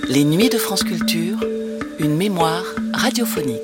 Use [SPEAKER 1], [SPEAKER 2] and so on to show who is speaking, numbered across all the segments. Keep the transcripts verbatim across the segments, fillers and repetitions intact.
[SPEAKER 1] Les Nuits de France Culture, une mémoire radiophonique.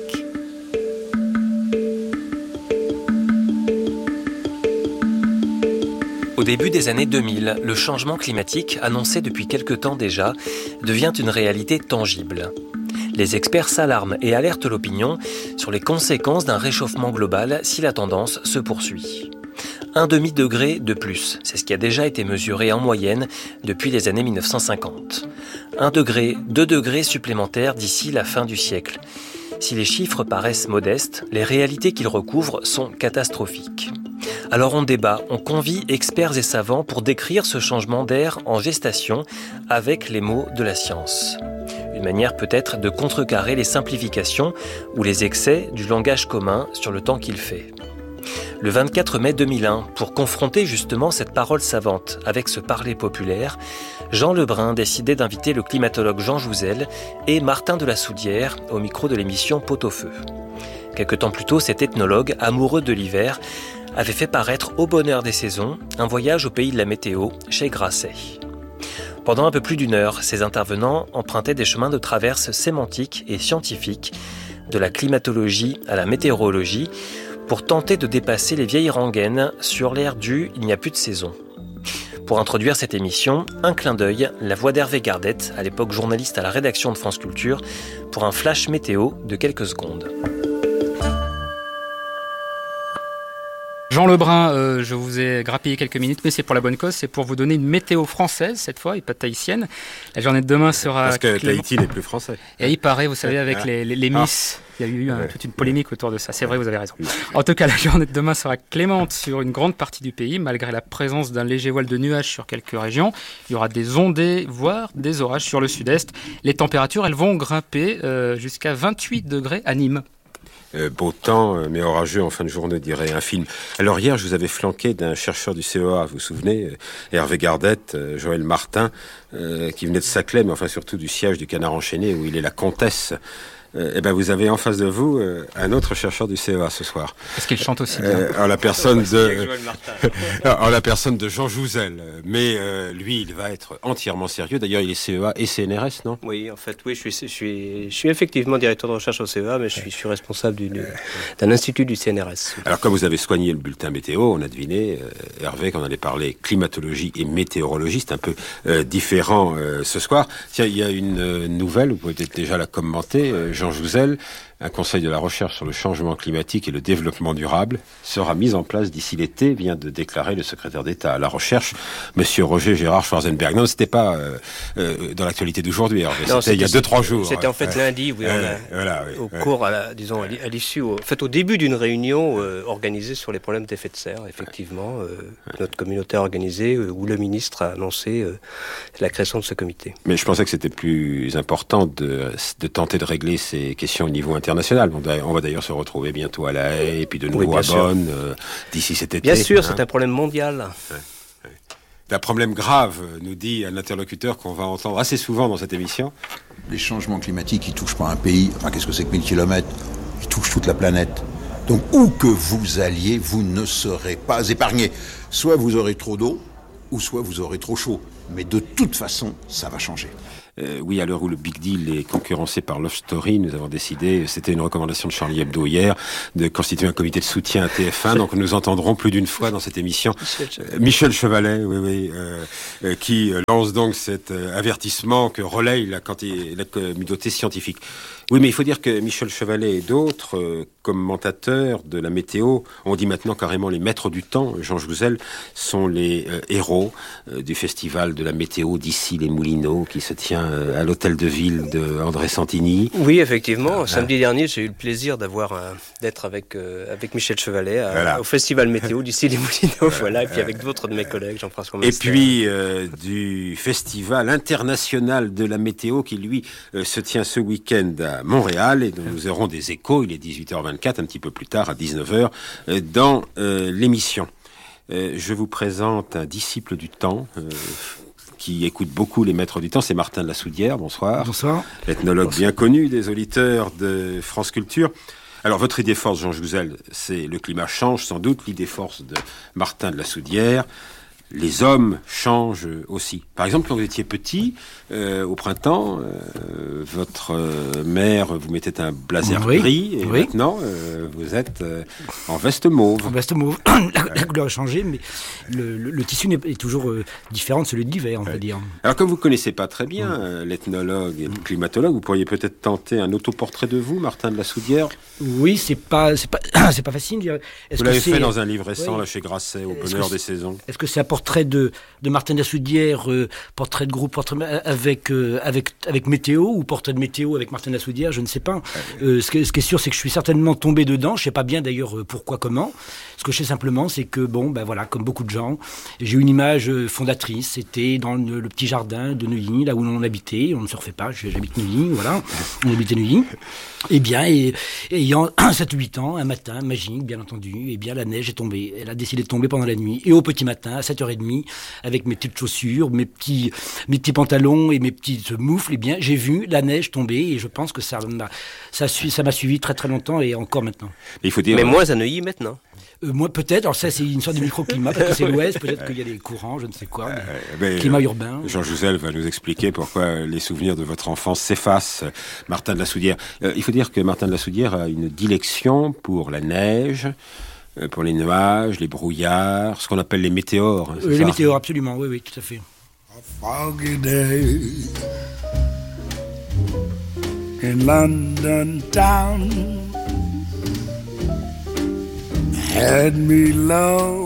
[SPEAKER 2] Au début des années deux mille, le changement climatique, annoncé depuis quelque temps déjà, devient une réalité tangible. Les experts s'alarment et alertent l'opinion sur les conséquences d'un réchauffement global si la tendance se poursuit. Un demi-degré de plus, c'est ce qui a déjà été mesuré en moyenne depuis les années mille neuf cent cinquante. Un degré, deux degrés supplémentaires d'ici la fin du siècle. Si les chiffres paraissent modestes, les réalités qu'ils recouvrent sont catastrophiques. Alors on débat, on convie experts et savants pour décrire ce changement d'air en gestation avec les mots de la science. Une manière peut-être de contrecarrer les simplifications ou les excès du langage commun sur le temps qu'il fait. Le vingt-quatre mai deux mille un, pour confronter justement cette parole savante avec ce parler populaire, Jean Lebrun décidait d'inviter le climatologue Jean Jouzel et Martin de la Soudière au micro de l'émission Pot-au-feu. Quelque temps plus tôt, cet ethnologue, amoureux de l'hiver, avait fait paraître Au bonheur des saisons, un voyage au pays de la météo chez Grasset. Pendant un peu plus d'une heure, ces intervenants empruntaient des chemins de traverse sémantiques et scientifiques, de la climatologie à la météorologie, pour tenter de dépasser les vieilles rengaines sur l'ère du « il n'y a plus de saison ». Pour introduire cette émission, un clin d'œil, la voix d'Hervé Gardette, à l'époque journaliste à la rédaction de France Culture, pour un flash météo de quelques secondes.
[SPEAKER 3] Jean Lebrun, euh, je vous ai grappillé quelques minutes, mais c'est pour la bonne cause, c'est pour vous donner une météo française cette fois, et pas tahitienne. La journée de demain sera...
[SPEAKER 4] Parce que
[SPEAKER 3] Clément...
[SPEAKER 4] Tahiti n'est plus français.
[SPEAKER 3] Et il paraît, vous savez, avec les, les, les Miss, ah. il y a eu un, ouais. toute une polémique autour de ça. C'est vrai, vous avez raison. En tout cas, la journée de demain sera clémente sur une grande partie du pays, malgré la présence d'un léger voile de nuages sur quelques régions. Il y aura des ondées, voire des orages sur le sud-est. Les températures, elles vont grimper euh, jusqu'à vingt-huit degrés à Nîmes.
[SPEAKER 4] Euh, beau temps, mais orageux en fin de journée, dirait un film. Alors hier, je vous avais flanqué d'un chercheur du C E A, vous vous souvenez, Hervé Gardette, euh, Joël Martin, euh, qui venait de Saclay, mais enfin surtout du siège du Canard enchaîné, où il est la comtesse. Euh, eh ben vous avez en face de vous euh, un autre chercheur du C E A ce soir.
[SPEAKER 3] Est-ce qu'il chante aussi bien
[SPEAKER 4] euh, en la personne de en la personne de Jean Jouzel. Mais euh, lui, il va être entièrement sérieux. D'ailleurs, il est C E A et C N R S, non ?
[SPEAKER 5] Oui, en fait, oui, je suis, je suis, je suis effectivement directeur de recherche au C E A, mais je suis, je suis responsable du, d'un institut du C N R S.
[SPEAKER 4] Alors, comme vous avez soigné le bulletin météo, on a deviné, euh, Hervé, qu'on allait parler climatologie et météorologie. C'est un peu euh, différent euh, ce soir. Tiens, il y a une euh, nouvelle, vous pouvez peut-être déjà la commenter. Euh, Jean Jouzel, un conseil de la recherche sur le changement climatique et le développement durable sera mis en place d'ici l'été, vient de déclarer le secrétaire d'État à la recherche, Monsieur Roger Gérard Schwarzenberg. Non, c'était pas euh, euh, dans l'actualité d'aujourd'hui, Hervé. C'était, c'était il y a deux, trois jours.
[SPEAKER 5] C'était en fait
[SPEAKER 4] ouais.
[SPEAKER 5] lundi, oui,
[SPEAKER 4] euh,
[SPEAKER 5] on a,
[SPEAKER 4] voilà, oui,
[SPEAKER 5] au
[SPEAKER 4] ouais.
[SPEAKER 5] cours, à la, disons, à l'issue, au, en fait, au début d'une réunion euh, organisée sur les problèmes d'effet de serre, effectivement, euh, ouais. notre communauté a organisé, euh, où le ministre a annoncé euh, la création de ce comité.
[SPEAKER 4] Mais je pensais que c'était plus important de, de tenter de régler ces questions au niveau international. On, on va d'ailleurs se retrouver bientôt à La Haye, et puis de nouveau oui, à Bonn, euh, d'ici cet été.
[SPEAKER 5] Bien sûr,
[SPEAKER 4] hein.
[SPEAKER 5] C'est un problème mondial.
[SPEAKER 4] Ouais, ouais. Un problème grave, nous dit un interlocuteur qu'on va entendre assez souvent dans cette émission.
[SPEAKER 6] Les changements climatiques, ils touchent pas un pays. Enfin, qu'est-ce que c'est que mille kilomètres ? Ils touchent toute la planète. Donc, où que vous alliez, vous ne serez pas épargné. Soit vous aurez trop d'eau, ou soit vous aurez trop chaud. Mais de toute façon, ça va changer.
[SPEAKER 4] Euh, oui, à l'heure où le Big Deal est concurrencé par Love Story, nous avons décidé, c'était une recommandation de Charlie Hebdo hier, de constituer un comité de soutien à T F un. Donc nous entendrons plus d'une fois dans cette émission Michel Chevalet, euh, Michel Chevalet oui, oui, euh, euh, qui lance donc cet euh, avertissement que relaye la, la communauté scientifique. Oui, mais il faut dire que Michel Chevalet et d'autres euh, commentateurs de la météo, on dit maintenant carrément les maîtres du temps, Jean Jouzel, sont les euh, héros euh, du festival de la météo d'ici les Moulineaux qui se tient euh, à l'hôtel de ville de André Santini.
[SPEAKER 5] Oui, effectivement. Ah, Samedi ah. dernier, j'ai eu le plaisir d'avoir euh, d'être avec euh, avec Michel Chevalet à, voilà. au festival météo d'ici les Moulineaux, voilà, et puis avec d'autres de mes collègues, Jean-François Master.
[SPEAKER 4] Et puis euh, du festival international de la météo qui lui euh, se tient ce week-end à Montréal et dont nous aurons des échos. Il est dix-huit heures vingt-quatre, un petit peu plus tard, à dix-neuf heures, euh, dans euh, l'émission. Euh, je vous présente un disciple du temps euh, qui écoute beaucoup les maîtres du temps, c'est Martin de la Soudière. Bonsoir.
[SPEAKER 7] Bonsoir.
[SPEAKER 4] Ethnologue Bonsoir. Bien connu des auditeurs de France Culture. Alors, votre idée force, Jean Jouzel, c'est le climat change, sans doute. L'idée force de Martin de la Soudière, les hommes changent aussi. Par exemple, quand vous étiez petit, euh, au printemps, euh, votre euh, mère vous mettait un blazer
[SPEAKER 7] oui,
[SPEAKER 4] gris, et
[SPEAKER 7] oui.
[SPEAKER 4] maintenant, euh, vous êtes euh, en veste mauve.
[SPEAKER 7] En veste mauve. la, la couleur a changé, mais le, le, le tissu n'est, est toujours euh, différent de celui de l'hiver, on ouais. va dire.
[SPEAKER 4] Alors, comme vous ne connaissez pas très bien euh, l'ethnologue et le climatologue, vous pourriez peut-être tenter un autoportrait de vous, Martin de la Soudière.
[SPEAKER 7] Oui, c'est pas, c'est pas, c'est pas facile. Est-ce
[SPEAKER 4] vous
[SPEAKER 7] que
[SPEAKER 4] l'avez
[SPEAKER 7] c'est...
[SPEAKER 4] fait dans un livre récent,
[SPEAKER 7] oui.
[SPEAKER 4] là, chez Grasset, au
[SPEAKER 7] est-ce
[SPEAKER 4] bonheur des saisons.
[SPEAKER 7] Est-ce que c'est un portrait de, de Martin de la Soudière, euh, portrait de groupe, portrait avec, euh, avec, avec météo, ou portrait de météo avec Martin de la Soudière, je ne sais pas. Euh, ce, que, ce qui est sûr, c'est que je suis certainement tombé dedans. Je sais pas bien d'ailleurs pourquoi, comment. Ce que je sais simplement, c'est que, bon, ben voilà, comme beaucoup de gens, j'ai eu une image fondatrice. C'était dans le, le petit jardin de Neuilly, là où on habitait. On ne surfait pas, j'habite Neuilly, voilà. On habitait Neuilly. Eh bien, et, ayant sept ou huit ans, un matin, magique, bien entendu, eh bien, la neige est tombée. Elle a décidé de tomber pendant la nuit. Et au petit matin, à sept heures trente, avec mes petites chaussures, mes petits, mes petits pantalons et mes petites moufles, eh bien, j'ai vu la neige tomber, et je pense que ça m'a, ça, ça m'a suivi très très longtemps, et encore maintenant.
[SPEAKER 5] Il faut dire... Mais moins à Neuilly maintenant.
[SPEAKER 7] Euh, moi, peut-être. Alors ça, c'est une sorte de microclimat, parce que c'est l'Ouest, peut-être qu'il y a des courants, je ne sais quoi, mais euh, mais climat urbain.
[SPEAKER 4] Jean Jouzel va nous expliquer pourquoi les souvenirs de votre enfance s'effacent. Martin de la Soudière. Euh, il faut dire que Martin de la Soudière a une dilection pour la neige, euh, pour les nuages, les brouillards, ce qu'on appelle les météores. Hein,
[SPEAKER 7] euh, les ça, météores, absolument, oui, oui, tout à fait.
[SPEAKER 8] A foggy day in London town had me love